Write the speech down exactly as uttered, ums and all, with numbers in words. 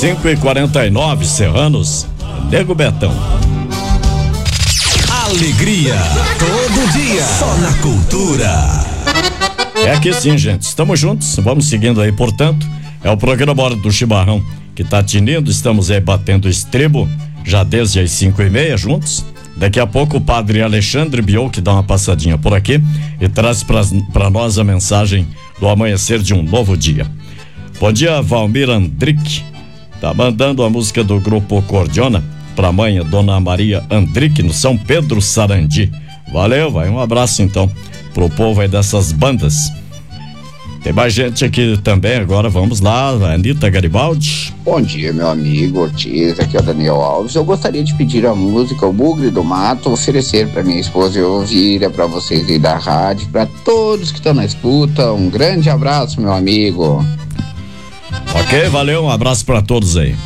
cinco e quarenta e nove, Serranos, Nego Betão. Alegria, todo dia, só na Cultura. É aqui sim, gente, estamos juntos, vamos seguindo aí, portanto, é o programa Hora do Chimarrão que tá tinindo, estamos aí batendo estribo, já desde as cinco e meia juntos. Daqui a pouco o padre Alexandre Biol que dá uma passadinha por aqui e traz para nós a mensagem do amanhecer de um novo dia. Bom dia, Valmir Andrick, tá mandando a música do grupo Cordiona pra mãe, Dona Maria Andrick, no São Pedro Sarandi. Valeu, vai, um abraço então pro povo aí dessas bandas. Tem mais gente aqui também, agora vamos lá, Anitta Garibaldi. Bom dia, meu amigo Ortiz, aqui é o Daniel Alves. Eu gostaria de pedir a música O Bugre do Mato, oferecer para minha esposa e ouvir, é para vocês aí da rádio, para todos que estão na escuta. Um grande abraço, meu amigo. Ok, valeu, um abraço para todos aí.